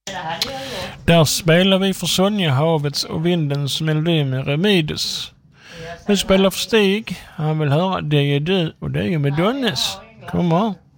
Där spelar vi för Sonja, havets och vindens melodi med Remedios. Vi spelar för Stig. Han vill höra Det är du och det är med Donnes. Kommer.